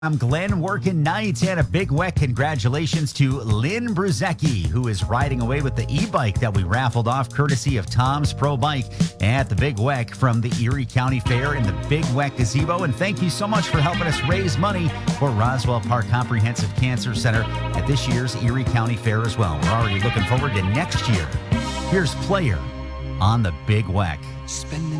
I'm Glenn working nights, and a big wet congratulations to Lynn Bruzecki, who is riding away with the e-bike that we raffled off courtesy of Tom's Pro Bike at the Big Weck from the Erie County Fair in the Big Weck Gazebo. And thank you so much for helping us raise money for Roswell Park Comprehensive Cancer Center at this year's Erie County Fair as well. We're already looking forward to next year. Here's Player on the Big Weck. Spending